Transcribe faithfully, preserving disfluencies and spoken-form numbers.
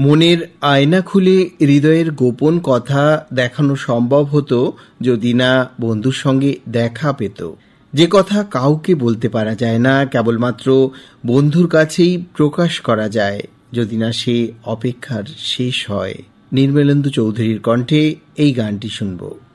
মনের আয়না খুলে হৃদয়ের গোপন কথা দেখানো সম্ভব হতো যদি না বন্ধুর সঙ্গে দেখা পেত। যে কথা কাউকে বলতে পারা যায় না, কেবলমাত্র বন্ধুর কাছেই প্রকাশ করা যায়, যদি না সে অপেক্ষার শেষ হয়। নির্মলেন্দু চৌধুরীর কণ্ঠে এই গানটি শুনব।